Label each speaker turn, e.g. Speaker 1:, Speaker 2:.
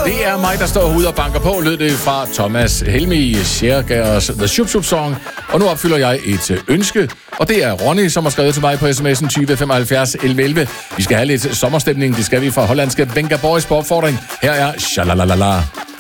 Speaker 1: Det er mig, der står herude og banker på, lød det fra Thomas Helmi, Schergers The Shup Shup Song. Og nu opfylder jeg et ønske, og det er Ronny, som har skrevet til mig på sms'en 2075 1111. Vi skal have lidt sommerstemning, det skal vi fra hollandske Venga Boys på opfordring. Her er Shalalalala.